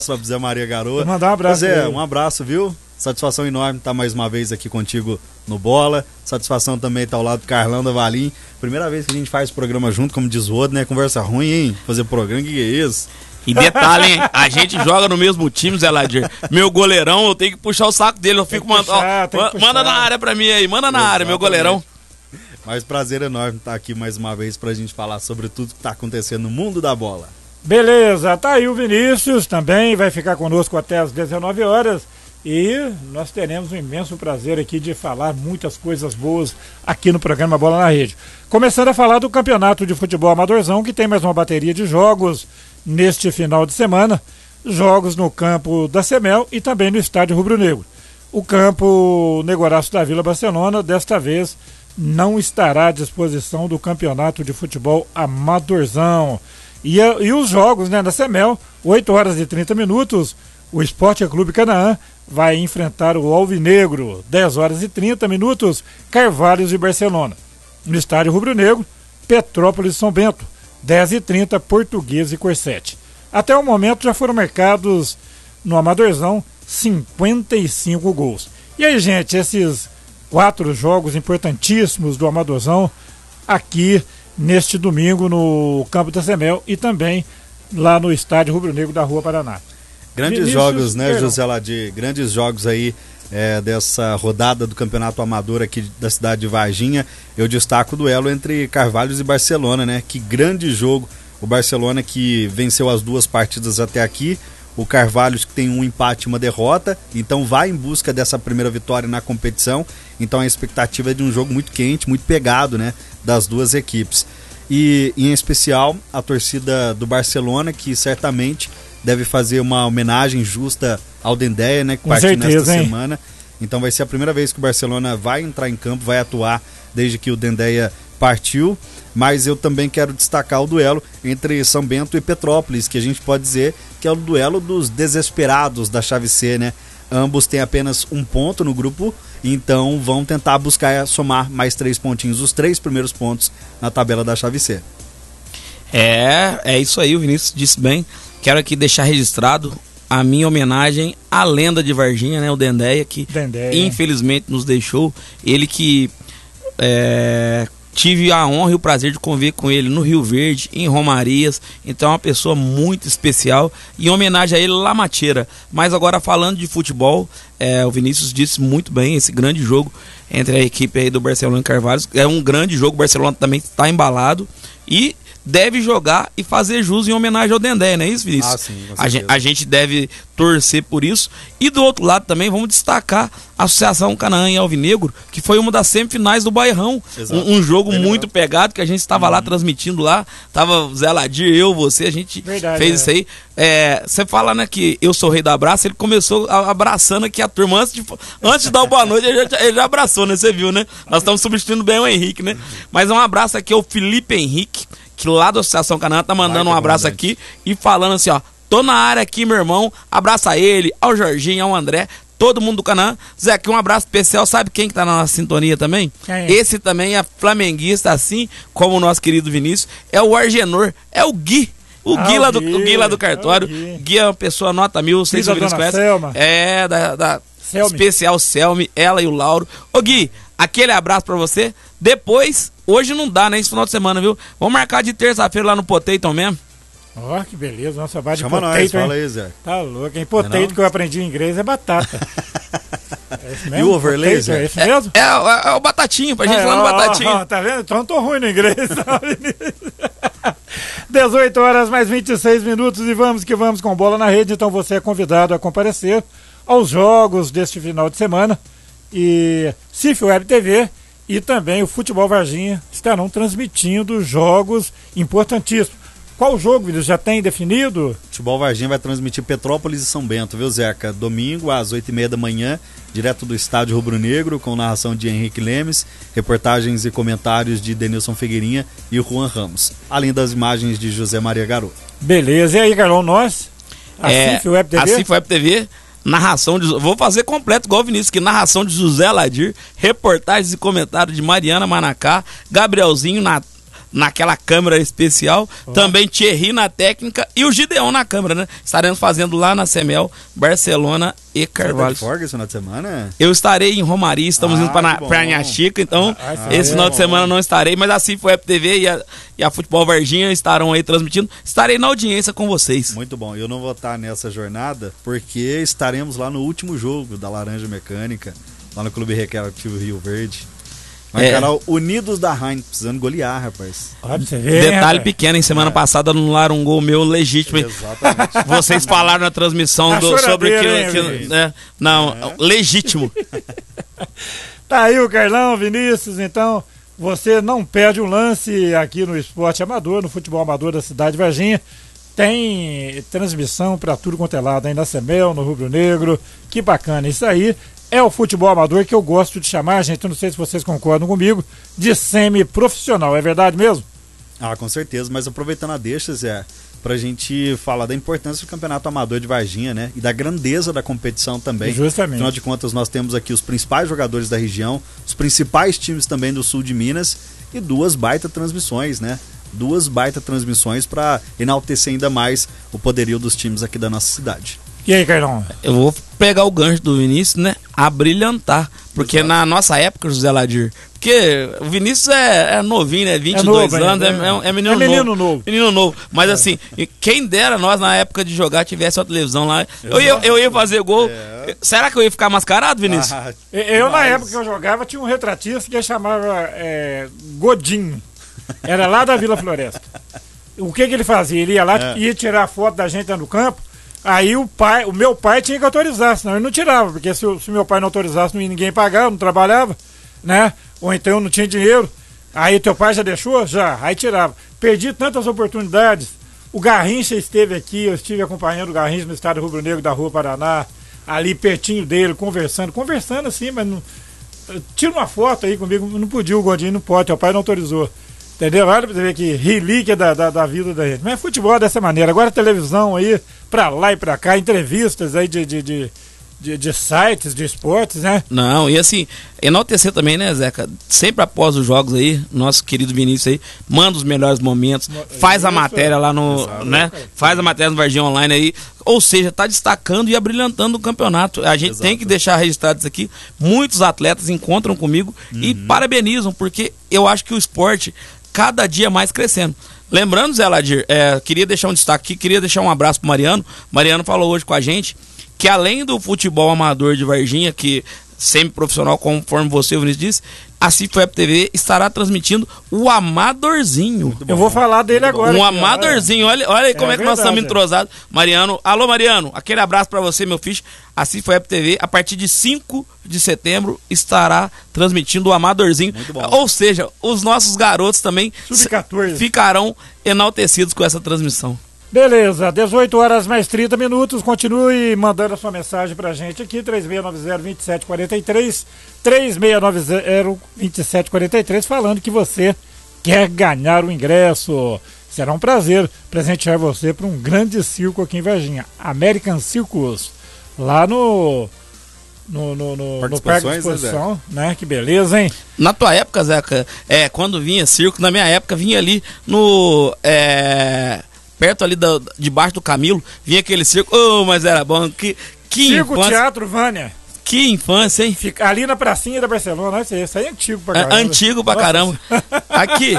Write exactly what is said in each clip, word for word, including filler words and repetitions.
Sobre Zé Maria Garoa. Vou mandar um abraço. Zé, um abraço, viu? Satisfação enorme estar mais uma vez aqui contigo no Bola. Satisfação também estar ao lado do Carlão da Valim. Primeira vez que a gente faz programa junto, como diz o outro, né? Conversa ruim, hein? Fazer programa, que que é isso? E detalhe, hein? A gente joga no mesmo time, Zé Ladir. Meu goleirão, eu tenho que puxar o saco dele. Eu fico mandando. Manda na área pra mim aí, manda na Exatamente. área, meu goleirão. Mas prazer enorme estar aqui mais uma vez pra gente falar sobre tudo que tá acontecendo no mundo da bola. Beleza, tá aí o Vinícius também, vai ficar conosco até às dezenove horas e nós teremos um imenso prazer aqui de falar muitas coisas boas aqui no programa Bola na Rede. Começando a falar do campeonato de futebol amadorzão, que tem mais uma bateria de jogos neste final de semana, jogos no campo da Semel e também no estádio Rubro Negro. O campo Negoraço da Vila Barcelona, desta vez, não estará à disposição do campeonato de futebol amadorzão. E, e os jogos, né, da Semel, oito horas e trinta minutos, o Esporte Clube Canaã vai enfrentar o Alvinegro, dez horas e trinta minutos, Carvalhos e Barcelona. No estádio Rubro Negro, Petrópolis e São Bento, dez e trinta, Português e Corsete. Até o momento já foram marcados no Amadorzão cinquenta e cinco gols. E aí, gente, esses quatro jogos importantíssimos do Amadorzão aqui neste domingo no campo da Semel e também lá no estádio Rubro Negro da Rua Paraná. Grandes Vinícius, jogos, né, perdão. José Ladir? Grandes jogos aí é, dessa rodada do Campeonato Amador aqui da cidade de Varginha. Eu destaco o duelo entre Carvalhos e Barcelona, né? Que grande jogo. O Barcelona que venceu as duas partidas até aqui. O Carvalhos que tem um empate e uma derrota, então vai em busca dessa primeira vitória na competição. Então a expectativa é de um jogo muito quente, muito pegado, né, das duas equipes. E em especial a torcida do Barcelona, que certamente deve fazer uma homenagem justa ao Dendéia, né, que Com partiu certeza, nesta hein? semana. Então vai ser a primeira vez que o Barcelona vai entrar em campo, vai atuar desde que o Dendéia partiu. Mas eu também quero destacar o duelo entre São Bento e Petrópolis, que a gente pode dizer que é o duelo dos desesperados da chave C, né? Ambos têm apenas um ponto no grupo, então vão tentar buscar somar mais três pontinhos, os três primeiros pontos na tabela da chave C. É, é isso aí, o Vinícius disse bem. Quero aqui deixar registrado a minha homenagem à lenda de Varginha, né? O Dendéia, que Dendéia. infelizmente nos deixou. Ele que é, tive a honra e o prazer de conviver com ele no Rio Verde, em Romarias. Então é uma pessoa muito especial. Em homenagem a ele, Lamateira. Mas agora falando de futebol, é, o Vinícius disse muito bem, esse grande jogo entre a equipe aí do Barcelona e Carvalhos. É um grande jogo, o Barcelona também está embalado. E deve jogar e fazer jus em homenagem ao Dendé, não é isso, Vinícius? Ah, sim, com a, gente, a gente deve torcer por isso. E do outro lado também vamos destacar a Associação Canaã e Alvinegro, que foi uma das semifinais do Bairrão. Um, um jogo Bem muito legal. pegado, que a gente estava Uhum. lá transmitindo lá. Tava o Zé Ladir, eu, você, a gente Verdade, fez é. isso aí. É, você fala, né, que eu sou o rei do abraço, ele começou a- abraçando aqui a turma antes de, antes de dar o boa noite, ele já, ele já abraçou, né? Você viu, né? Nós estamos substituindo bem o Henrique, né? Mas um abraço aqui ao Felipe Henrique, que lá da Associação Canaã tá mandando Vai, um abraço comandante. aqui e falando assim, ó, tô na área aqui, meu irmão, abraça ele, ao Jorginho, ao André, todo mundo do Canaã. Zé, aqui um abraço especial, sabe quem que tá na nossa sintonia também? Quem é? Esse também é flamenguista, assim como o nosso querido Vinícius, é o Argenor, é o Gui. O, Ah, Gui, lá o do, Gui, o Gui lá do é cartório. o Gui. Gui é uma pessoa nota mil, não sei se o Filho da Vinícius dona conhece. Selma. É, da, da Selmi. especial Selmi, ela e o Lauro. Ô Gui, aquele abraço pra você. Depois, hoje não dá, né? Esse final de semana, viu? Vamos marcar de terça-feira lá no Potato mesmo. Ó, que beleza, nossa vai de Chama potato, nós, hein? fala aí, Zé. Tá louco, hein? Não é Potato não? que eu aprendi em inglês é batata. É esse E o overlay, Potato, Zé? é esse mesmo? É, é, é o Batatinho, pra gente ir lá no ó, Batatinho. ó, tá vendo? Então não tô ruim no inglês. dezoito horas mais vinte e seis minutos e vamos que vamos com bola na rede. Então você é convidado a comparecer aos jogos deste final de semana. E Cif Web T V e também o Futebol Varginha estarão transmitindo jogos importantíssimos. Qual jogo, Vinícius? Já tem definido? Futebol Varginha vai transmitir Petrópolis e São Bento, viu, Zeca? Domingo, às oito e meia da manhã, direto do estádio Rubro Negro, com narração de Henrique Lemes, reportagens e comentários de Denilson Figueirinha e o Juan Ramos, além das imagens de José Maria Garoa. Beleza. E aí, Carlão, nós? A É, Cif Web T V? A Cif Web T V, narração de... Vou fazer completo, igual o Vinícius, que narração de José Ladir, reportagens e comentários de Mariana Manacá, Gabrielzinho, na naquela câmera especial, oh. também Thierry na técnica e o Gideon na câmera, né? Estaremos fazendo lá na Semel, Barcelona e Carvalho. Você tá de folga esse final de semana? Eu estarei em Romaria, estamos ah, indo para Praia Chica, então ah, esse é, final de semana não estarei, mas assim foi a F T V e a, e a Futebol Varginha estarão aí transmitindo. Estarei na audiência com vocês. Muito bom, eu não vou estar nessa jornada porque estaremos lá no último jogo da Laranja Mecânica, lá no Clube Recreativo Rio Verde. Mas, é. Canal Unidos da Heinz, precisando golear, rapaz. Pode você ver, Detalhe rapaz. pequeno, em semana é. passada anularam um gol meu legítimo. Exatamente. Vocês falaram na transmissão do, sobre que, hein, que né? Não, é. legítimo. Tá aí o Carlão, Vinícius, então você não perde um lance aqui no esporte amador, no futebol amador da cidade de Varginha. Tem transmissão para tudo quanto é lado, aí na Semel, no Rubro Negro. Que bacana isso aí. É o futebol amador que eu gosto de chamar, gente, eu não sei se vocês concordam comigo, de semi-profissional, é verdade mesmo? Ah, com certeza, mas aproveitando a deixa, Zé, pra gente falar da importância do campeonato amador de Varginha, né, e da grandeza da competição também. Justamente. Afinal de contas, nós temos aqui os principais jogadores da região, os principais times também do sul de Minas e duas baita transmissões, né, duas baita transmissões para enaltecer ainda mais o poderio dos times aqui da nossa cidade. E aí, Carlão? Eu vou pegar o gancho do Vinícius, né? A brilhantar. Porque Exato. Na nossa época, José Ladir, porque o Vinícius é, é novinho, né? vinte e dois é novo, anos, é, é, é, menino, é menino novo. novo. Menino novo. Mas é. assim, quem dera nós na época de jogar tivesse uma televisão lá. Eu ia, eu ia fazer gol. É. Será que eu ia ficar mascarado, Vinícius? Ah, eu, mas... na época que eu jogava, tinha um retratista que chamava é, Godinho. Era lá da Vila Floresta. O que que ele fazia? Ele ia lá, é. ia tirar foto da gente lá no campo. Aí o pai, o meu pai tinha que autorizar, senão ele não tirava, porque se o se meu pai não autorizasse, não ia ninguém pagar, eu não trabalhava, né? Ou então eu não tinha dinheiro. Aí teu pai já deixou? Já, aí tirava. Perdi tantas oportunidades. O Garrincha esteve aqui, eu estive acompanhando o Garrincha no estádio Rubro Negro da Rua Paraná, ali pertinho dele, conversando, conversando assim, mas não... Tira uma foto aí comigo, não podia, o Godinho não pode, teu pai não autorizou. Entendeu? Olha pra você ver que relíquia da, da, da vida da gente. Mas futebol é dessa maneira. Agora televisão aí, pra lá e pra cá, entrevistas aí de, de, de, de, de sites, de esportes, né? Não, e assim, enaltecer também, né, Zeca? Sempre após os jogos aí, nosso querido Vinícius aí, manda os melhores momentos, faz a matéria lá no, Exato, né? Faz a matéria no Varginha Online aí, ou seja, tá destacando e abrilhantando o campeonato. A gente Exato. Tem que deixar registrado isso aqui. Muitos atletas encontram comigo uhum. e parabenizam, porque eu acho que o esporte cada dia mais crescendo. Lembrando, Zé Ladir, é, queria deixar um destaque aqui, queria deixar um abraço pro Mariano. Mariano falou hoje com a gente que além do futebol amador de Varginha, que semi-profissional, conforme você, Vinícius, disse, a C I F Web T V estará transmitindo o Amadorzinho. Eu vou falar dele agora. Um aqui, Amadorzinho, olha, olha aí como é, é que verdade, nós estamos entrosados. Mariano, alô Mariano, aquele abraço pra você, meu filho. A C I F Web T V, a partir de cinco de setembro, estará transmitindo o Amadorzinho. Ou seja, os nossos garotos também ficarão enaltecidos com essa transmissão. Beleza, dezoito horas mais trinta minutos, continue mandando a sua mensagem pra gente aqui, três seis nove zero, dois sete quatro três, três seis nove zero, dois sete quatro três, falando que você quer ganhar o ingresso. Será um prazer presentear você para um grande circo aqui em Varginha, American Circus, lá no... No, no, no, no Parque de Exposição, né, né? Que beleza, hein? Na tua época, Zeca, é, quando vinha circo, na minha época, vinha ali no... É... perto ali da, debaixo do Camilo, vinha aquele circo, oh, mas era bom, que, que Circo infância. Teatro Vânia. Que infância, hein? Fica ali na pracinha da Barcelona, isso aí, isso aí é antigo pra caramba. Antigo pra Nossa. Caramba. Aqui,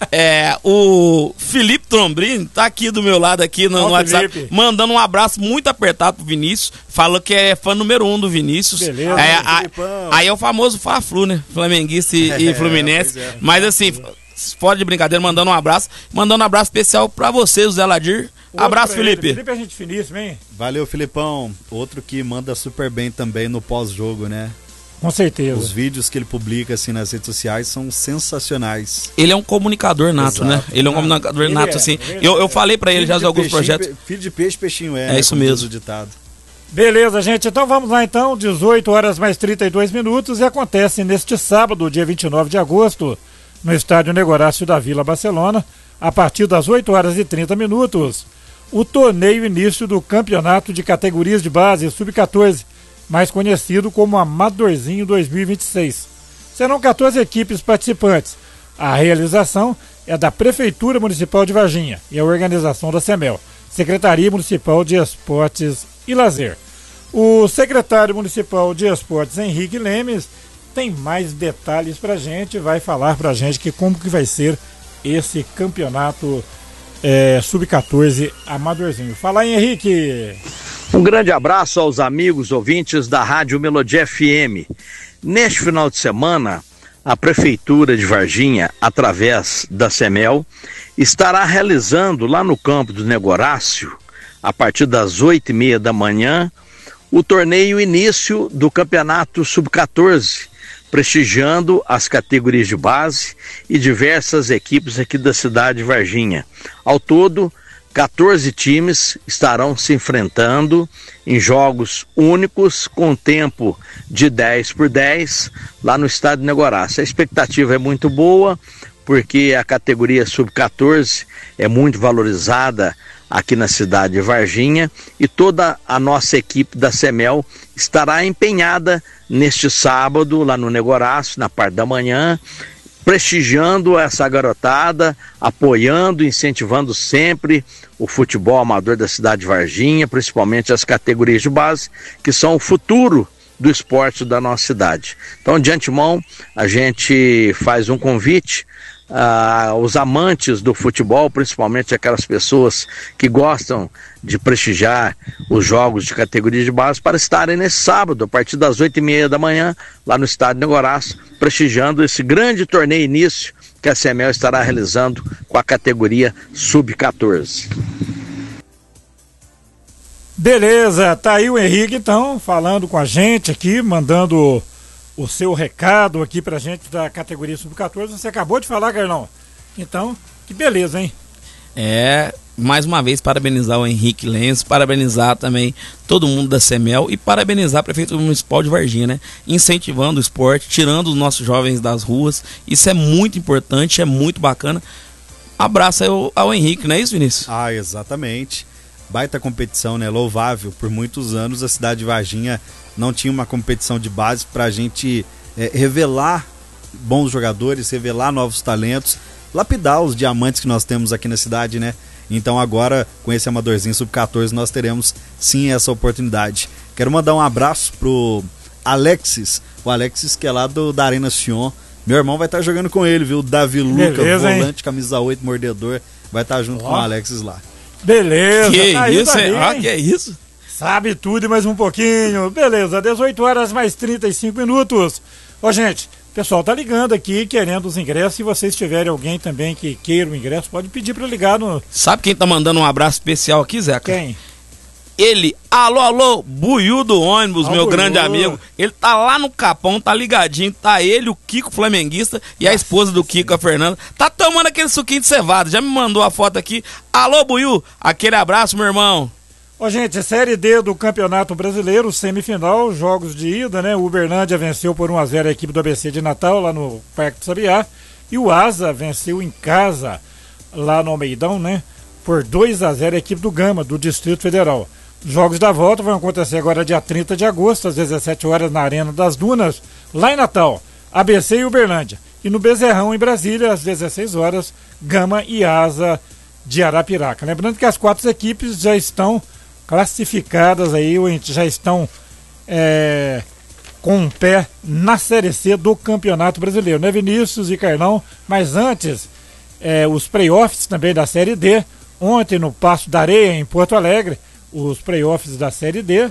é, o Felipe Trombrini tá aqui do meu lado, aqui no, no WhatsApp, Felipe. Mandando um abraço muito apertado pro Vinícius, falou que é fã número um do Vinícius. Beleza. É, a, aí é o famoso Fla-Flu, né? Flamenguista e, é, e Fluminense. É, mas assim... Fora de brincadeira, mandando um abraço. Mandando um abraço especial pra você, José Ladir. Outro abraço, Felipe. Felipe é gente finíssima, hein? Valeu, Filipão. Outro que manda super bem também no pós-jogo, né? Com certeza. Os vídeos que ele publica assim nas redes sociais são sensacionais. Ele é um comunicador nato, Exato. Né? Ele é um comunicador ele nato, é, assim. É, eu, eu falei pra ele já de alguns peixinho, projetos. Filho de peixe, peixinho é. É né? isso mesmo. Ditado. Beleza, gente. Então vamos lá, então. dezoito horas mais trinta e dois minutos. E acontece neste sábado, dia vinte e nove de agosto, no estádio Negorácio da Vila Barcelona, a partir das oito horas e trinta minutos, o torneio início do campeonato de categorias de base sub quatorze, mais conhecido como Amadorzinho dois mil e vinte e seis. Serão quatorze equipes participantes. A realização é da Prefeitura Municipal de Varginha e a organização da SEMEL, Secretaria Municipal de Esportes e Lazer. O secretário municipal de Esportes, Henrique Lemes, tem mais detalhes pra gente, vai falar pra gente que como que vai ser esse campeonato é, sub quatorze amadorzinho. Fala aí, Henrique. Um grande abraço aos amigos ouvintes da Rádio Melodia F M. Neste final de semana, a Prefeitura de Varginha, através da SEMEL, estará realizando lá no campo do Negorácio, a partir das oito e meia da manhã, o torneio início do campeonato sub quatorze, prestigiando as categorias de base e diversas equipes aqui da cidade de Varginha. Ao todo, quatorze times estarão se enfrentando em jogos únicos com tempo de dez por dez lá no estádio Negorácio. A expectativa é muito boa, porque a categoria sub quatorze é muito valorizada aqui na cidade de Varginha e toda a nossa equipe da SEMEL estará empenhada neste sábado lá no Negorácio, na parte da manhã, prestigiando essa garotada, apoiando, incentivando sempre o futebol amador da cidade de Varginha, principalmente as categorias de base, que são o futuro do esporte da nossa cidade. Então, de antemão, a gente faz um convite aos amantes do futebol, principalmente aquelas pessoas que gostam de prestigiar os jogos de categoria de base, para estarem nesse sábado, a partir das oito e meia da manhã, lá no estádio Negorácio, prestigiando esse grande torneio início que a SEMEL estará realizando com a categoria sub quatorze. Beleza, tá aí o Henrique então falando com a gente aqui, mandando o seu recado aqui pra gente da categoria sub quatorze. Você acabou de falar, Carlão. Então, que beleza, hein? É, mais uma vez parabenizar o Henrique Lenz, parabenizar também todo mundo da SEMEL e parabenizar a Prefeitura Municipal de Varginha, né? Incentivando o esporte, tirando os nossos jovens das ruas. Isso é muito importante, é muito bacana. Abraço aí ao, ao Henrique, não é isso, Vinícius? Ah, exatamente. Baita competição, né? Louvável. Por muitos anos a cidade de Varginha não tinha uma competição de base para a gente é, revelar bons jogadores, revelar novos talentos, lapidar os diamantes que nós temos aqui na cidade, né? Então agora, com esse amadorzinho sub quatorze, nós teremos sim essa oportunidade. Quero mandar um abraço pro Alexis, o Alexis que é lá do, da Arena Sion. Meu irmão vai estar jogando com ele, viu? Davi Luca, beleza, volante, hein? camisa oito, mordedor, vai estar junto oh. com o Alexis lá. Beleza, que tá isso, daí, ah, que é isso? Sabe tudo e mais um pouquinho. Beleza, dezoito horas mais trinta e cinco minutos. Ó, gente, o pessoal tá ligando aqui, querendo os ingressos. Se vocês tiverem alguém também que queira o ingresso, pode pedir para ligar no... Sabe quem tá mandando um abraço especial aqui, Zeca? Quem? Ele, alô, alô, Buiú do ônibus, ah, meu Buiú. grande amigo. Ele tá lá no Capão, tá ligadinho. Tá ele, o Kiko flamenguista e a esposa do Kiko, a Fernanda. Tá tomando aquele suquinho de cevada. Já me mandou a foto aqui. Alô, Buiú, aquele abraço, meu irmão. Ó, gente, Série D do Campeonato Brasileiro, semifinal, jogos de ida, né? O Uberlândia venceu por um a zero a equipe do A B C de Natal, lá no Parque do Sabiá. E o Asa venceu em casa, lá no Almeidão, né? Por dois a zero a equipe do Gama, do Distrito Federal. Jogos da volta vão acontecer agora dia trinta de agosto, às dezessete horas, na Arena das Dunas, lá em Natal, A B C e Uberlândia. E no Bezerrão, em Brasília, às dezesseis horas, Gama e Asa de Arapiraca. Lembrando que as quatro equipes já estão classificadas aí, já estão é, com um pé na Série C do Campeonato Brasileiro, né, Vinícius e Carlão? Mas antes, é, os playoffs também da Série D, ontem no Passo da Areia, em Porto Alegre, os playoffs da Série D,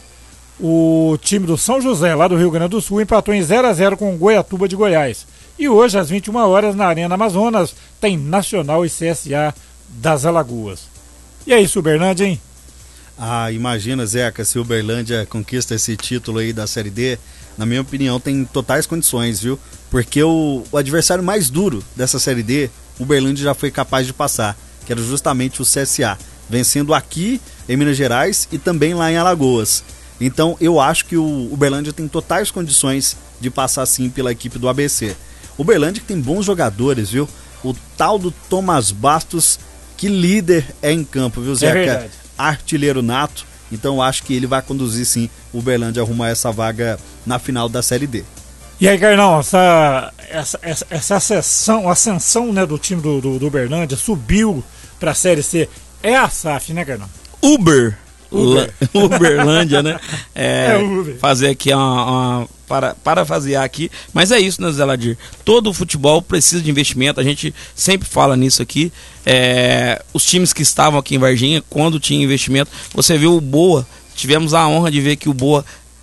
o time do São José, lá do Rio Grande do Sul, empatou em zero a zero com o Goiatuba de Goiás. E hoje, às vinte e uma horas, na Arena Amazonas, tem Nacional e C S A das Alagoas. E é isso, Uberlândia, hein? Ah, imagina, Zeca, se o Uberlândia conquista esse título aí da Série D, na minha opinião, tem totais condições, viu? Porque o, o adversário mais duro dessa Série D, o Uberlândia já foi capaz de passar, que era justamente o C S A, vencendo aqui em Minas Gerais e também lá em Alagoas. Então eu acho que o Uberlândia tem totais condições de passar sim pela equipe do A B C. O Uberlândia que tem bons jogadores, viu? O tal do Thomas Bastos, que líder é em campo, viu, Zeca? É verdade. Artilheiro nato, então eu acho que ele vai conduzir sim o Uberlândia a arrumar essa vaga na final da Série D. E aí, Carlão, essa, essa, essa, essa ascensão, ascensão, né, do time do, do, do Uberlândia, subiu para a Série C, é a S A F, né, Carlão? Uber. Uber. Uberlândia, né? É, é Uber. Fazer aqui uma, uma para, parafasear aqui, mas é isso, né, Zé Ladir? Todo o futebol precisa de investimento, a gente sempre fala nisso aqui. É, os times que estavam aqui em Varginha, quando tinha investimento, você viu o Boa, tivemos a honra de ver que o Boa,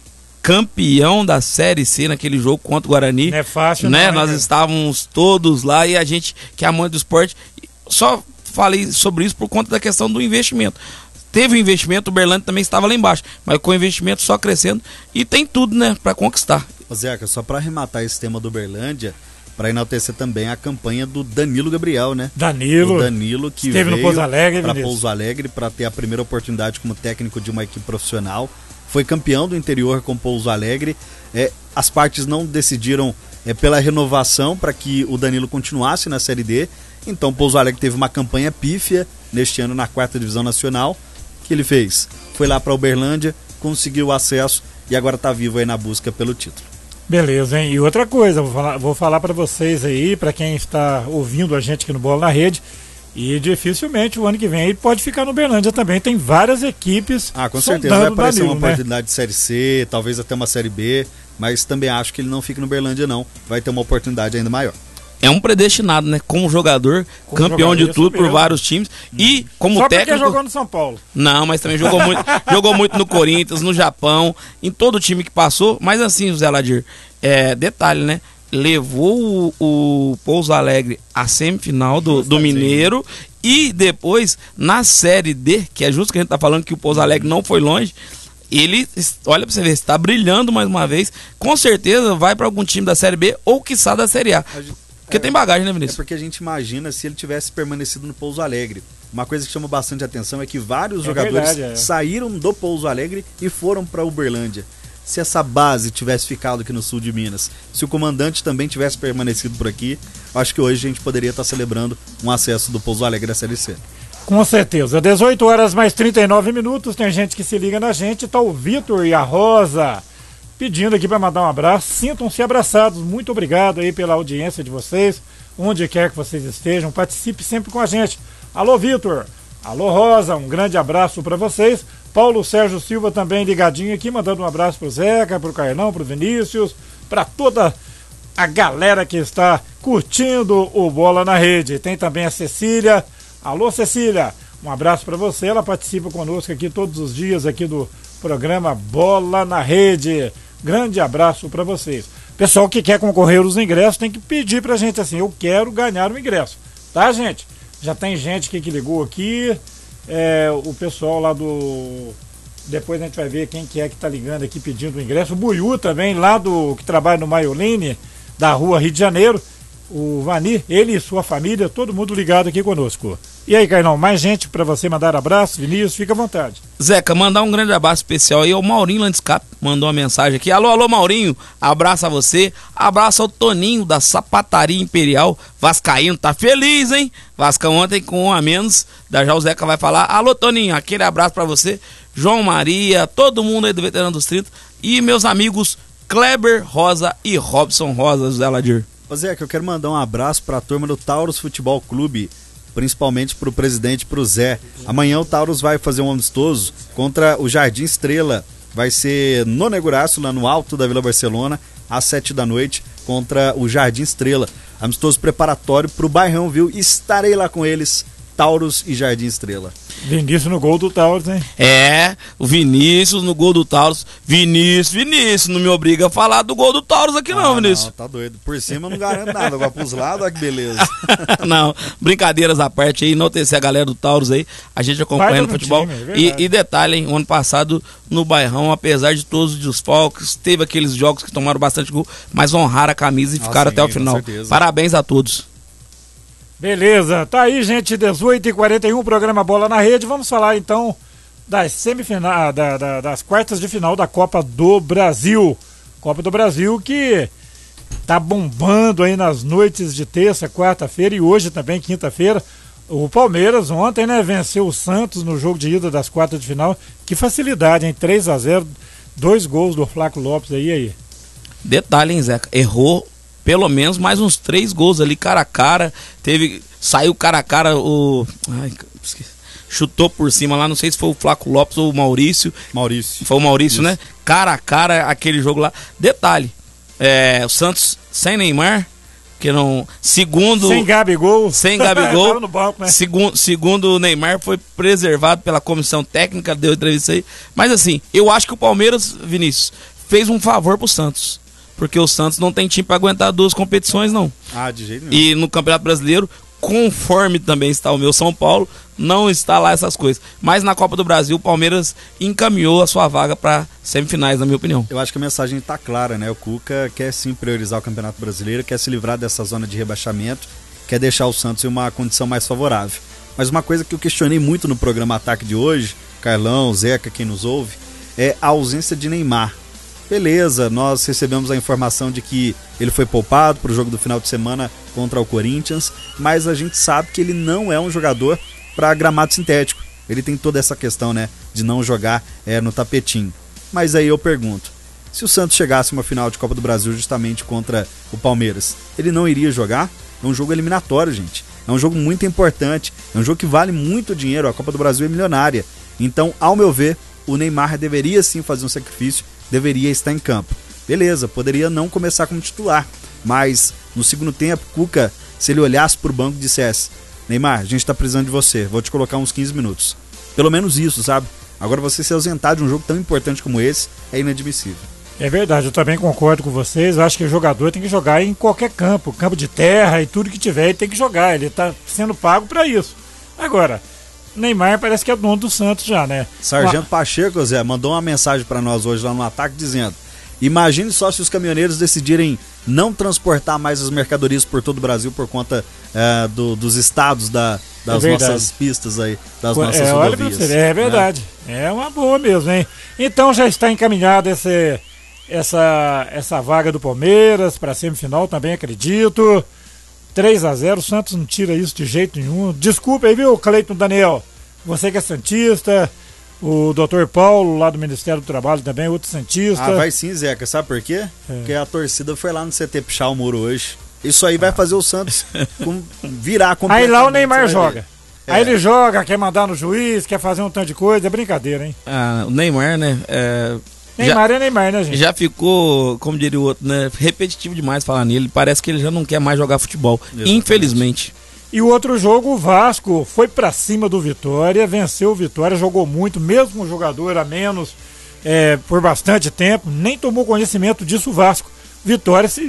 campeão da Série C naquele jogo contra o Guarani. Não é fácil, né? não, Nós é, estávamos todos lá e a gente, que é amante do esporte, só falei sobre isso por conta da questão do investimento. Teve o investimento, o Uberlândia também estava lá embaixo, mas com o investimento só crescendo e tem tudo, né, para conquistar. Ô Zeca, só para arrematar esse tema do Uberlândia, para enaltecer também a campanha do Danilo Gabriel, né? Danilo. O Danilo que esteve veio no Pouso Alegre, para Pouso Alegre para ter a primeira oportunidade como técnico de uma equipe profissional. Foi campeão do interior com Pouso Alegre. É, as partes não decidiram é, pela renovação para que o Danilo continuasse na Série D. Então Pouso Alegre teve uma campanha pífia neste ano na quarta divisão nacional. O que ele fez? Foi lá para Uberlândia, conseguiu o acesso e agora está vivo aí na busca pelo título. Beleza, hein? E outra coisa, vou falar, vou falar para vocês aí, para quem está ouvindo a gente aqui no Bola na Rede, e dificilmente o ano que vem ele pode ficar no Uberlândia também. Tem várias equipes. Ah, com certeza vai aparecer Danilo, uma né? oportunidade de Série C, talvez até uma Série B, mas também acho que ele não fica no Uberlândia não. Vai ter uma oportunidade ainda maior. É um predestinado, né? Como jogador, como campeão jogador, de tudo por mesmo. vários times e como Só técnico. porque jogou no São Paulo. Não, mas também jogou muito, jogou muito no Corinthians, no Japão, em todo o time que passou. Mas assim, José Ladir, é, detalhe, né? Levou o, o Pouso Alegre à semifinal do, do Mineiro e depois na Série D, que é justo que a gente tá falando que o Pouso Alegre não foi longe. Ele, olha pra você ver, está brilhando mais uma vez. Com certeza vai para algum time da Série B ou quiçá da Série A. Porque é, tem bagagem, né, Vinícius? É porque a gente imagina se ele tivesse permanecido no Pouso Alegre. Uma coisa que chama bastante atenção é que vários é jogadores verdade, é. saíram do Pouso Alegre e foram para Uberlândia. Se essa base tivesse ficado aqui no sul de Minas, se o comandante também tivesse permanecido por aqui, acho que hoje a gente poderia estar celebrando um acesso do Pouso Alegre à Série C. Com certeza. dezoito horas mais trinta e nove minutos, tem gente que se liga na gente, tá o Vitor e a Rosa pedindo aqui para mandar um abraço. Sintam-se abraçados. Muito obrigado aí pela audiência de vocês, onde quer que vocês estejam. Participe sempre com a gente. Alô, Vitor. Alô, Rosa. Um grande abraço para vocês. Paulo Sérgio Silva também ligadinho aqui, mandando um abraço pro Zeca, pro Carlão, pro Vinícius, para toda a galera que está curtindo o Bola na Rede. Tem também a Cecília. Alô, Cecília. Um abraço para você. Ela participa conosco aqui todos os dias aqui do programa Bola na Rede. Grande abraço para vocês. Pessoal que quer concorrer aos ingressos tem que pedir pra gente assim, eu quero ganhar o ingresso. Tá, gente? Já tem gente que, que ligou aqui, é, o pessoal lá do... Depois a gente vai ver quem que é que tá ligando aqui pedindo o ingresso. O Buiú também, lá do... que trabalha no Maioline, da rua Rio de Janeiro. O Vani, ele e sua família, todo mundo ligado aqui conosco. E aí, Carlão, mais gente para você mandar abraço, Vinícius, fica à vontade. Zeca, mandar um grande abraço especial aí ao Maurinho Landscape, mandou uma mensagem aqui. Alô, alô, Maurinho, abraço a você, abraço ao Toninho da Sapataria Imperial, vascaíno, tá feliz, hein? Vascão ontem com um a menos, da já o Zeca vai falar. Alô, Toninho, aquele abraço para você, João Maria, todo mundo aí do Veterano dos trinta e meus amigos Kleber Rosa e Robson Rosa, José Ladir. Ô Zé, que eu quero mandar um abraço para a turma do Taurus Futebol Clube, principalmente para o presidente, para o Zé. Amanhã o Taurus vai fazer um amistoso contra o Jardim Estrela. Vai ser no Neguraço, lá no alto da Vila Barcelona, às sete da noite, contra o Jardim Estrela. Amistoso preparatório para o Bairrão, viu? Estarei lá com eles, Taurus e Jardim Estrela. Vinícius no gol do Taurus, hein? É, o Vinícius no gol do Taurus. Vinícius, Vinícius, não me obriga a falar do gol do Taurus aqui, ah, não, Vinícius. Não, tá doido. Por cima eu não garanto nada. Agora pros lados, olha que beleza. Não, brincadeiras à parte aí, enaltecer a galera do Taurus aí. A gente acompanha no futebol. Time, é e, e detalhe, hein, o ano passado no Bairrão, apesar de todos os desfalques, teve aqueles jogos que tomaram bastante gol, mas honraram a camisa e ah, ficaram sim, até o final. Parabéns a todos. Beleza, tá aí, gente, dezoito e quarenta e um, programa Bola na Rede. Vamos falar então das semifinais, da, da, das quartas de final da Copa do Brasil. Copa do Brasil que tá bombando aí nas noites de terça, quarta-feira e hoje também, quinta-feira. O Palmeiras ontem, né, venceu o Santos no jogo de ida das quartas de final. Que facilidade, hein? três a zero, dois gols do Flávio Lopes aí, aí. Detalhe, hein, Zeca? Errou pelo menos mais uns três gols ali, cara a cara. Teve. Saiu cara a cara, o. Ai, esqueci. Chutou por cima lá, não sei se foi o Flaco Lopes ou o Maurício. Maurício. Foi o Maurício, Isso. né? Cara a cara, aquele jogo lá. Detalhe, é, o Santos sem Neymar, que não... Segundo... Sem Gabigol. Sem Gabigol. Tava no banco, né? Segundo, segundo o Neymar, foi preservado pela comissão técnica, deu entrevista aí. Mas assim, eu acho que o Palmeiras, Vinícius, fez um favor pro Santos. Porque o Santos não tem time pra aguentar duas competições, não. Ah, de jeito nenhum. E no Campeonato Brasileiro, conforme também está o meu São Paulo, não está lá essas coisas. Mas na Copa do Brasil, o Palmeiras encaminhou a sua vaga para semifinais, na minha opinião. Eu acho que a mensagem está clara, né? O Cuca quer sim priorizar o Campeonato Brasileiro, quer se livrar dessa zona de rebaixamento, quer deixar o Santos em uma condição mais favorável. Mas uma coisa que eu questionei muito no programa Ataque de hoje, Carlão, Zeca, quem nos ouve, é a ausência de Neymar. Beleza, nós recebemos a informação de que ele foi poupado para o jogo do final de semana contra o Corinthians, mas a gente sabe que ele não é um jogador para gramado sintético. Ele tem toda essa questão, né, de não jogar é, no tapetinho. Mas aí eu pergunto, se o Santos chegasse a uma final de Copa do Brasil justamente contra o Palmeiras, ele não iria jogar? É um jogo eliminatório, gente. É um jogo muito importante, é um jogo que vale muito dinheiro, a Copa do Brasil é milionária. Então, ao meu ver, o Neymar deveria sim fazer um sacrifício, deveria estar em campo. Beleza, poderia não começar como titular, mas no segundo tempo, Cuca, se ele olhasse pro banco e dissesse: Neymar, a gente tá precisando de você, vou te colocar uns quinze minutos. Pelo menos isso, sabe? Agora você se ausentar de um jogo tão importante como esse é inadmissível. É verdade, eu também concordo com vocês. Eu acho que o jogador tem que jogar em qualquer campo, campo de terra e tudo que tiver, ele tem que jogar. Ele tá sendo pago para isso. Agora, Neymar parece que é dono do Santos já, né? Sargento uma... Pacheco, Zé, mandou uma mensagem para nós hoje lá no Ataque dizendo: imagine só se os caminhoneiros decidirem não transportar mais as mercadorias por todo o Brasil por conta é, do, dos estados da, das é nossas pistas aí, das nossas é, rodovias. Olha, é verdade, é. é uma boa mesmo, hein? Então já está encaminhada esse, essa, essa vaga do Palmeiras para a semifinal, também acredito. três a zero, o Santos não tira isso de jeito nenhum. Desculpa aí, viu, Cleiton Daniel? Você que é santista, o doutor Paulo, lá do Ministério do Trabalho, também, outro santista. Ah, vai sim, Zeca. Sabe por quê? É. Porque a torcida foi lá no C T pichar o muro hoje. Isso aí vai fazer o Santos virar completamente. Aí lá o Neymar joga. É. Aí ele joga, quer mandar no juiz, quer fazer um tanto de coisa. É brincadeira, hein? Ah, o Neymar, né? É... Neymar já, é Neymar, né, gente? Já ficou, como diria o outro, né? Repetitivo demais falar nele. Parece que ele já não quer mais jogar futebol. Exatamente. Infelizmente. E o outro jogo, o Vasco foi pra cima do Vitória, venceu o Vitória, jogou muito, mesmo o jogador a menos é, por bastante tempo, nem tomou conhecimento disso o Vasco. Vitória se,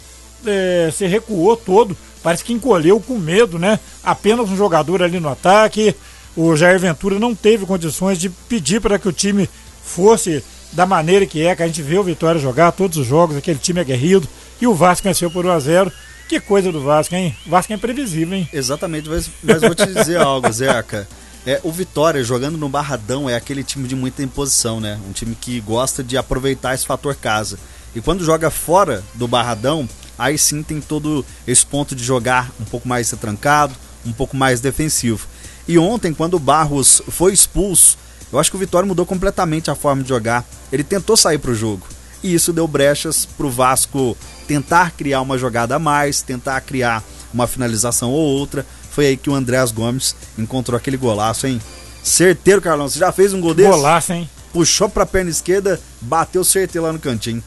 é, se recuou todo, parece que encolheu com medo, né? Apenas um jogador ali no ataque. O Jair Ventura não teve condições de pedir para que o time fosse da maneira que é, que a gente vê o Vitória jogar todos os jogos, aquele time aguerrido, e o Vasco venceu por um a zero. Que coisa do Vasco, hein? O Vasco é imprevisível, hein? Exatamente, mas, mas vou te dizer algo, Zeca. É, o Vitória jogando no Barradão é aquele time de muita imposição, né? Um time que gosta de aproveitar esse fator casa. E quando joga fora do Barradão, aí sim tem todo esse ponto de jogar um pouco mais retrancado, um pouco mais defensivo. E ontem, quando o Barros foi expulso, eu acho que o Vitória mudou completamente a forma de jogar. Ele tentou sair pro jogo. E isso deu brechas pro Vasco tentar criar uma jogada a mais, tentar criar uma finalização ou outra. Foi aí que o Andrés Gomes encontrou aquele golaço, hein? Certeiro, Carlão. Você já fez um gol desse? Golaço, hein? Puxou pra perna esquerda, bateu certeiro lá no cantinho.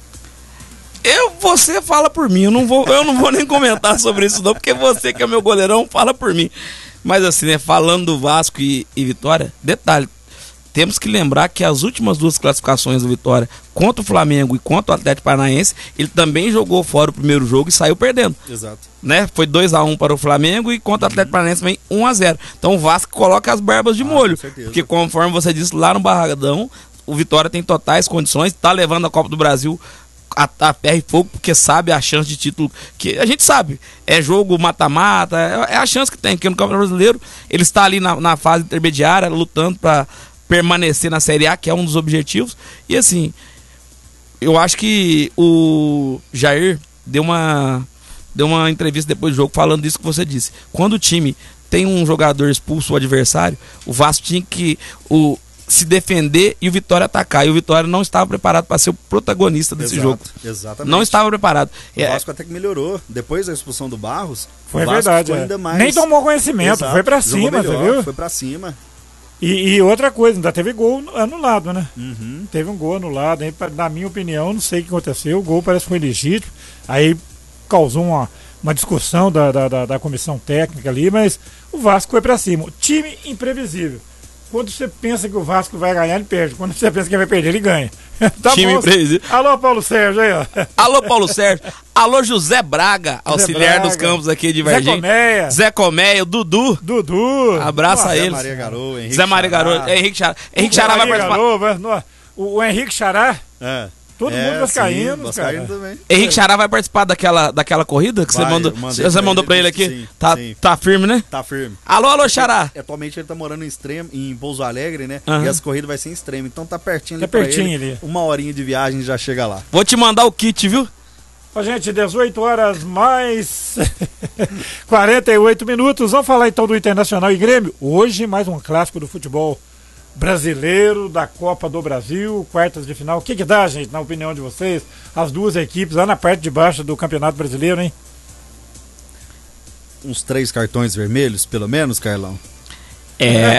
Eu, você fala por mim, eu não vou, eu não vou nem comentar sobre isso não, porque você que é meu goleirão, fala por mim. Mas assim, né, falando do Vasco e, e Vitória, detalhe, temos que lembrar que as últimas duas classificações do Vitória, contra o Flamengo e contra o Atlético Paranaense, ele também jogou fora o primeiro jogo e saiu perdendo. Exato. Né? Foi dois a um para o Flamengo e contra o Atlético Paranaense vem um a zero. Então o Vasco coloca as barbas de ah, molho. Porque conforme você disse, lá no Barradão, o Vitória tem totais condições, está levando a Copa do Brasil a, a ferro e fogo, porque sabe a chance de título, que a gente sabe, é jogo mata-mata, é, é a chance que tem, porque no Campeonato Brasileiro ele está ali na, na fase intermediária, lutando para permanecer na Série A, que é um dos objetivos. E assim, eu acho que o Jair deu uma deu uma entrevista depois do jogo falando disso que você disse. Quando o time tem um jogador expulso, o adversário, o Vasco tinha que o, se defender e o Vitória atacar. E o Vitória não estava preparado para ser o protagonista desse Exato, jogo. Exatamente. Não estava preparado. O É, Vasco até que melhorou. Depois da expulsão do Barros, Foi o Vasco verdade. ficou é. ainda mais... Nem tomou conhecimento, Exato, foi pra jogou cima, melhor, você viu? Foi pra cima. E, e outra coisa, ainda teve gol anulado, né? Uhum. Teve um gol anulado, aí, pra- na minha opinião, não sei o que aconteceu, o gol parece que foi legítimo, aí causou uma, uma discussão da, da, da, da comissão técnica ali, mas o Vasco foi pra cima. Time imprevisível. Quando você pensa que o Vasco vai ganhar, ele perde. Quando você pensa que vai perder, ele ganha. Tá Time bom. imprevisível. Alô, Paulo Sérgio aí, ó. Alô, Paulo Sérgio. Alô, José Braga, auxiliar Braga. dos campos aqui de Zé Varginha. Colmeia. Zé Colmeia, o Dudu. Dudu. Abraça Zé eles. Maria Garoto, Henrique Zé Maria Xará. Garoto. É, Henrique Xará. Henrique O Xará vai Maria participar. Garou, vai- no- o, o Henrique Xará, É. todo É, mundo vascaíno, sim, vascaíno cara. também. Henrique Xará vai participar daquela, daquela corrida que Vai, você mandou, eu mandei você pra mandou ele, pra ele disse aqui? que sim, Tá, sim. tá firme, né? Tá firme. Alô, alô, Xará. Atualmente ele tá morando em extremo, em Pouso Alegre, né? Aham. E as corridas vai ser em extremo. Então tá pertinho Tá ali pra pertinho ele. ali. Uma horinha de viagem já chega lá. Vou te mandar o kit, viu? Ó, gente, dezoito horas mais quarenta e oito minutos. Vamos falar então do Internacional e Grêmio. Hoje, mais um clássico do futebol brasileiro, da Copa do Brasil, quartas de final. O que que dá, gente, na opinião de vocês? As duas equipes lá na parte de baixo do Campeonato Brasileiro, hein? Uns três cartões vermelhos, pelo menos, Carlão. É.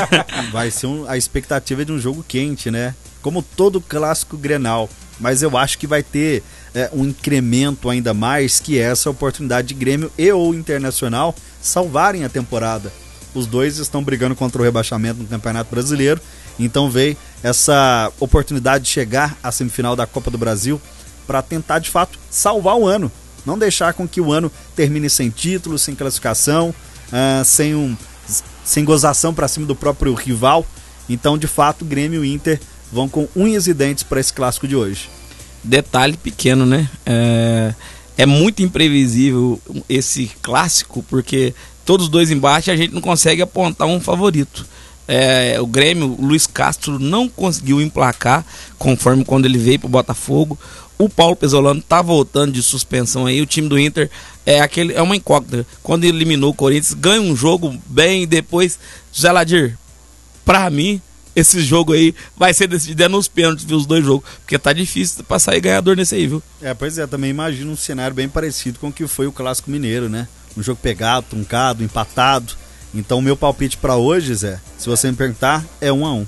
Vai ser um, a expectativa é de um jogo quente, né? Como todo clássico Grenal. Mas eu acho que vai ter é, um incremento ainda mais, que é essa oportunidade de Grêmio e ou Internacional salvarem a temporada. Os dois estão brigando contra o rebaixamento no Campeonato Brasileiro. Então veio essa oportunidade de chegar à semifinal da Copa do Brasil para tentar de fato salvar o ano. Não deixar com que o ano termine sem título, sem classificação, ah, sem, um, sem gozação para cima do próprio rival. Então, de fato, Grêmio e Inter vão com unhas e dentes para esse clássico de hoje. Detalhe pequeno, né? É, é muito imprevisível esse clássico, porque todos os dois embaixo a gente não consegue apontar um favorito. É, o Grêmio, o Luiz Castro não conseguiu emplacar conforme quando ele veio pro Botafogo. O Paulo Pesolano tá voltando de suspensão aí. O time do Inter é aquele é uma incógnita. Quando ele eliminou o Corinthians, ganha um jogo bem e depois, José Ladir, pra mim, esse jogo aí vai ser decidido é nos pênaltis, viu, os dois jogos. Porque tá difícil pra sair ganhador nesse aí, viu? É, pois é, também imagino um cenário bem parecido com o que foi o Clássico Mineiro, né? Um jogo pegado, truncado, empatado. Então o meu palpite para hoje, Zé, se você me perguntar, é um a um.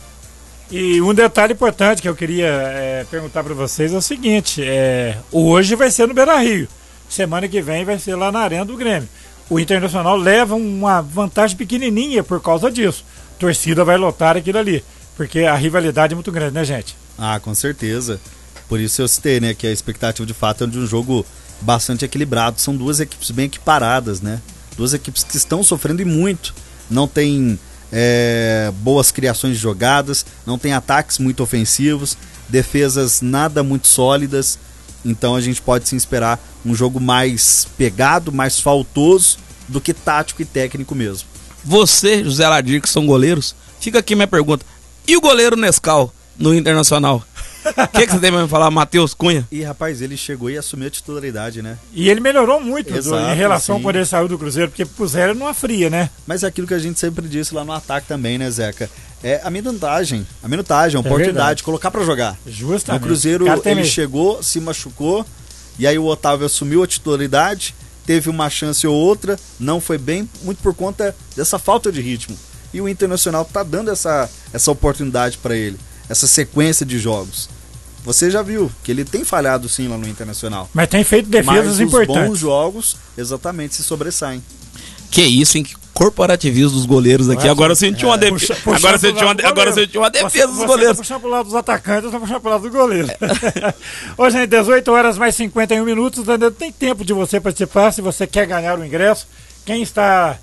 E um detalhe importante que eu queria é, perguntar para vocês é o seguinte: é, hoje vai ser no Beira-Rio, semana que vem vai ser lá na Arena do Grêmio. O Internacional leva uma vantagem pequenininha por causa disso. A torcida vai lotar aquilo ali, porque a rivalidade é muito grande, né, gente? Ah, com certeza. Por isso eu citei, né, que a expectativa de fato é de um jogo bastante equilibrado. São duas equipes bem equiparadas, né? Duas equipes que estão sofrendo e muito. Não tem é, boas criações de jogadas, não tem ataques muito ofensivos, defesas nada muito sólidas. Então a gente pode sim esperar um jogo mais pegado, mais faltoso do que tático e técnico mesmo. Você, José Ladir, que são goleiros, fica aqui minha pergunta. E o goleiro Nescau no Internacional? O que, que você tem pra me falar, Matheus Cunha? E rapaz, ele chegou e assumiu a titularidade, né? E ele melhorou muito do- Exato, em relação sim. ao poder sair do Cruzeiro, porque puseram numa fria, né? Mas é aquilo que a gente sempre disse lá no ataque também, né, Zeca? É a minutagem, a minutagem, a É oportunidade verdade. de colocar pra jogar. Justamente. No Cruzeiro O cara tem ele meio- chegou, se machucou, e aí o Otávio assumiu a titularidade, teve uma chance ou outra, não foi bem, muito por conta dessa falta de ritmo. E o Internacional tá dando essa, essa oportunidade pra ele, essa sequência de jogos. Você já viu que ele tem falhado sim lá no Internacional. Mas tem feito defesas Mas os importantes. bons jogos exatamente se sobressaem. Que isso, hein? Que corporativismo dos goleiros aqui. Nossa, agora eu senti uma, é, defe... puxa- puxando agora eu senti pro uma... lado do agora eu goleiro. senti uma defesa Você- dos goleiros. Você tá puxando pro lado dos atacantes, eu tô puxando pro lado do goleiro. Ô, gente, dezoito horas mais cinquenta e um minutos, ainda tem tempo de você participar, se você quer ganhar o ingresso. Quem está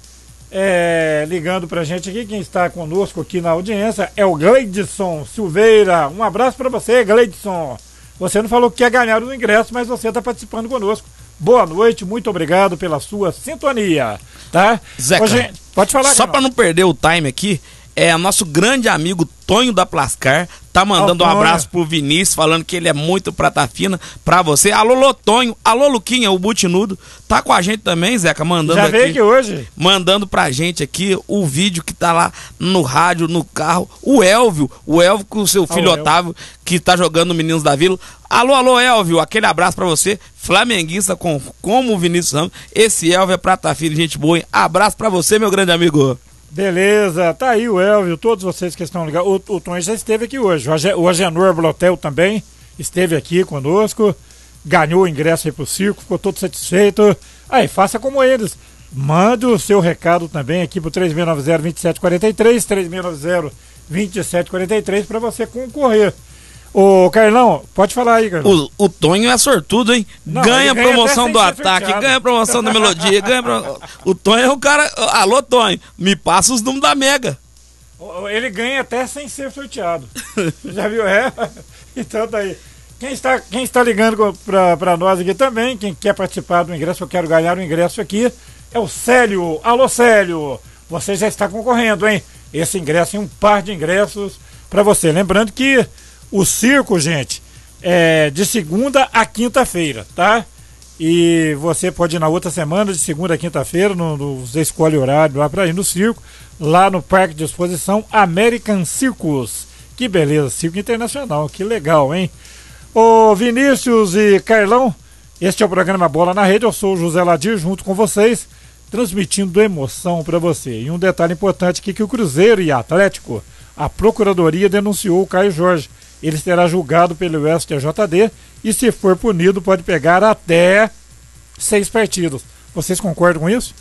é, ligando pra gente aqui, quem está conosco aqui na audiência, é o Gleidson Silveira. Um abraço pra você, Gleidson. Você não falou que quer ganhar o ingresso, mas você está participando conosco. Boa noite, muito obrigado pela sua sintonia, tá? Zeca, Ô, gente, pode falar, Só Carol. pra não perder o time aqui, é nosso grande amigo Tonho da Plascar, tá mandando Alô, um abraço pro Vinícius, falando que ele é muito prata fina pra você. Alô, Lotonho, alô, Luquinha, o Butinudo, tá com a gente também, Zeca, mandando Já aqui. veio aqui hoje. Mandando pra gente aqui o vídeo que tá lá no rádio, no carro. O Elvio, o Elvio com o seu filho Ah, o Otávio, que tá jogando no Meninos da Vila. Alô, alô, Elvio, aquele abraço pra você. Flamenguista com, como o Vinícius Ramos. Esse Elvio é prata fina, gente boa, hein? Abraço pra você, meu grande amigo. Beleza, tá aí o Elvio, todos vocês que estão ligados. O, o Tom já esteve aqui hoje. O Agenor Blotel também esteve aqui conosco. Ganhou o ingresso aí pro circo, ficou todo satisfeito. Aí, faça como eles. Mande o seu recado também aqui pro três seis nove zero, dois sete quatro três, três seis nove zero, dois sete quatro três para você concorrer. Ô, Carlão, pode falar aí, Carlão. O, o Tonho é sortudo, hein? Não, ganha ganha promoção até do sem ser ataque, sorteado. ganha promoção da melodia, ganha pro... O Tonho é o cara... Alô, Tonho, me passa os números da Mega. Ele ganha até sem ser sorteado. Já viu? É? Então tá aí. Quem está, quem está ligando para nós aqui também, quem quer participar do ingresso, eu quero ganhar o ingresso aqui, é o Célio. Alô, Célio. Você já está concorrendo, hein? Esse ingresso é um par de ingressos para você. Lembrando que o circo, gente, é de segunda a quinta-feira, tá? E você pode ir na outra semana, de segunda a quinta-feira, no, no, você escolhe o horário lá para ir no circo, lá no Parque de Exposição American Circus. Que beleza, circo internacional, que legal, hein? Ô Vinícius e Carlão, este é o programa Bola na Rede, eu sou o José Ladir, junto com vocês, transmitindo emoção para você. E um detalhe importante aqui, que o Cruzeiro e Atlético, a Procuradoria denunciou o Caio Jorge. Ele será julgado pelo S T J D e, se for punido, pode pegar até seis partidas. Vocês concordam com isso?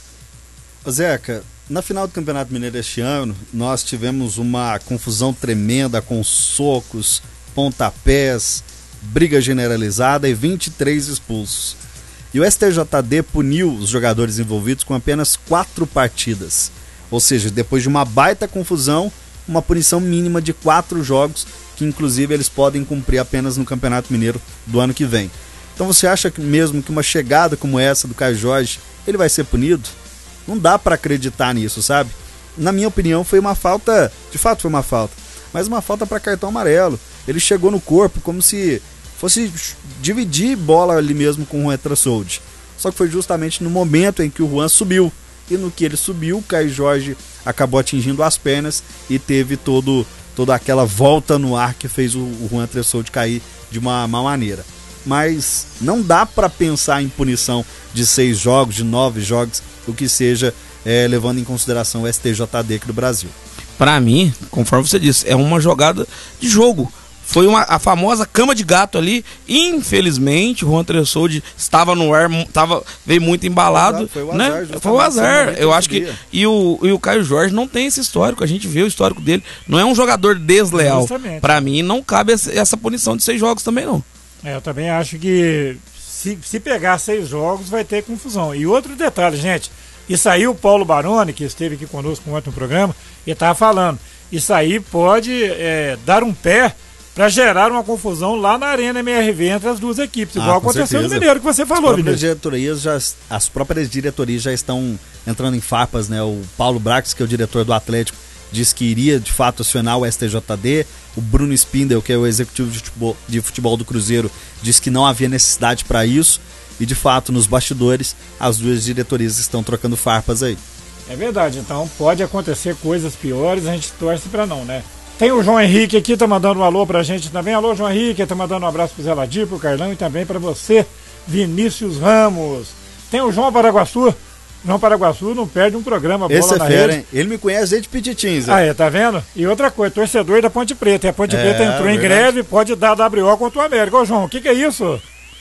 Zeca, na final do Campeonato Mineiro este ano, nós tivemos uma confusão tremenda com socos, pontapés, briga generalizada e vinte e três expulsos. E o S T J D puniu os jogadores envolvidos com apenas quatro partidas. Ou seja, depois de uma baita confusão, uma punição mínima de quatro jogos, que inclusive eles podem cumprir apenas no Campeonato Mineiro do ano que vem. Então você acha que mesmo que uma chegada como essa do Caio Jorge, ele vai ser punido? Não dá para acreditar nisso, sabe? Na minha opinião foi uma falta, de fato foi uma falta, mas uma falta para cartão amarelo. Ele chegou no corpo como se fosse dividir bola ali mesmo com o Juan Trasoldi. Só que foi justamente no momento em que o Juan subiu. E no que ele subiu, o Caio Jorge acabou atingindo as pernas e teve todo, toda aquela volta no ar que fez o, o Juan Trasoldi cair de uma má maneira. Mas não dá para pensar em punição de seis jogos, de nove jogos, o que seja, é, levando em consideração o S T J D aqui do Brasil. Pra mim, conforme você disse, é uma jogada de jogo. Foi uma, a famosa cama de gato ali. Infelizmente, o Juan Trasoldi estava no ar, tava, veio muito embalado. Foi o né? azar. Foi o azar. Eu acho que. Sabia. E o, e o Caio Jorge não tem esse histórico. A gente vê o histórico dele. Não é um jogador desleal. Justamente. Pra mim, não cabe essa, essa punição de seis jogos também, não. É, eu também acho que se, se pegar seis jogos vai ter confusão. E outro detalhe, gente, isso aí o Paulo Baroni, que esteve aqui conosco ontem no programa, ele estava falando, isso aí pode é, dar um pé para gerar uma confusão lá na Arena M R V entre as duas equipes, igual Ah, com aconteceu certeza. no Mineiro que você falou, As próprias, Vinícius. diretorias já, as próprias diretorias já estão entrando em farpas, né? O Paulo Brax, que é o diretor do Atlético, disse que iria de fato acionar o S T J D. O Bruno Spindel, que é o executivo de futebol, de futebol do Cruzeiro, disse que não havia necessidade para isso. E de fato, nos bastidores, as duas diretorias estão trocando farpas aí. É verdade, então pode acontecer coisas piores, a gente torce para não, né? Tem o João Henrique aqui, tá mandando um alô pra gente também. Alô, João Henrique, tá mandando um abraço pro Zé Ladir, pro Carlão e também para você, Vinícius Ramos. Tem o João Paraguaçu. João Paraguaçu não perde um programa Bola Esse é na fera, Rede. hein? Ele me conhece desde Pititins. Ah, é, tá vendo? E outra coisa, torcedor da Ponte Preta. E a Ponte É, Preta entrou em verdade. greve, pode dar W O contra o América. Ô, João, o que, que é isso?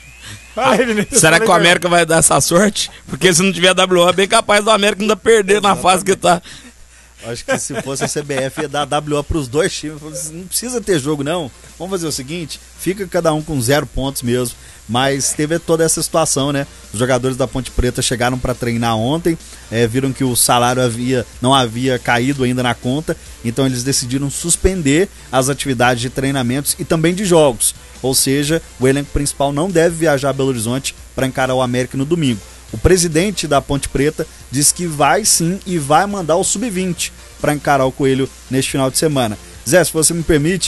Fala aí, Vinícius. Será Fala que o aí, América vai dar essa sorte? Porque se não tiver W O, é bem capaz do América ainda perder na fase que tá. Acho que se fosse a C B F ia dar W O para os dois times. Não precisa ter jogo não. Vamos fazer o seguinte, fica cada um com zero pontos mesmo. Mas teve toda essa situação, né? Os jogadores da Ponte Preta chegaram para treinar ontem, é, viram que o salário havia, não havia caído ainda na conta, então eles decidiram suspender as atividades de treinamentos e também de jogos. Ou seja, o elenco principal não deve viajar a Belo Horizonte para encarar o América no domingo. O presidente da Ponte Preta disse que vai sim e vai mandar o sub vinte para encarar o Coelho neste final de semana. Zé, se você me permite,